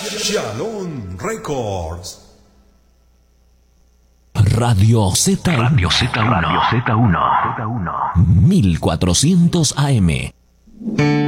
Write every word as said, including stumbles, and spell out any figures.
Shalom Records. Radio Z uno. Radio Z uno. Radio Z uno. mil cuatrocientos A M.